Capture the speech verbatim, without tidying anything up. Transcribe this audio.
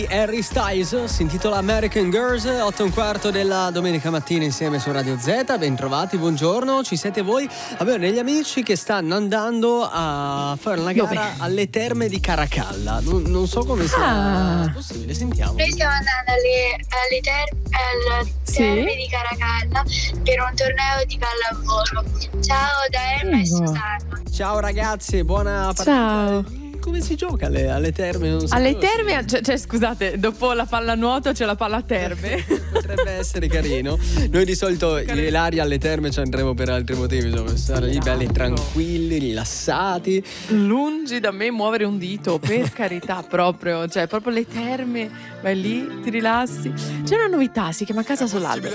Harry Styles si intitola American Girls, otto e un quarto della domenica mattina insieme su Radio Z. Bentrovati, buongiorno, ci siete voi? Abbiamo degli amici che stanno andando a fare una gara Dove? alle terme di Caracalla. Non, non so come sia Ah. possibile, sentiamo. Noi stiamo andando alle, alle, ter- alle Sì? terme di Caracalla per un torneo di pallavolo. Ciao da Emma e Figo. Susanna. Ciao ragazzi, buona partita. Ciao. Come si gioca alle, alle terme? Non Alle sapevo se- terme, cioè, cioè, scusate, dopo la pallanuoto c'è la palla a terme. Potrebbe essere carino. Noi di solito io e Ilaria alle terme ci andremo per altri motivi, insomma, stare lì belli tranquilli, rilassati. Lungi da me muovere un dito, per carità, proprio, cioè proprio le terme, vai lì, ti rilassi. C'è una novità, si chiama Casa sull'Albero.